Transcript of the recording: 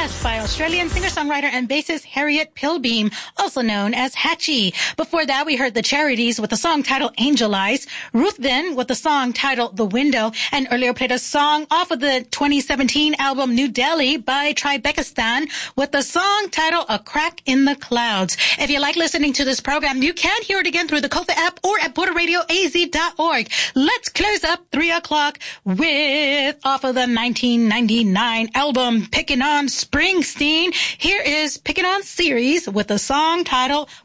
Yes, by Australian singer-songwriter and bassist Harriet Pilbeam, also known as Hatchie. Before that, we heard the Charities with the song titled Angel Eyes, Ruthven with the song titled The Window, and earlier played a song off of the 2017 album New Delhi by Tribekistan with the song titled A Crack in the Clouds. If you like listening to this program, you can hear it again through the Kofa app or at BorderRadioAZ.org. Let's close up 3 o'clock with off of the 1999 album Pickin' on Springsteen. Here is Pickin' on Series with the song titled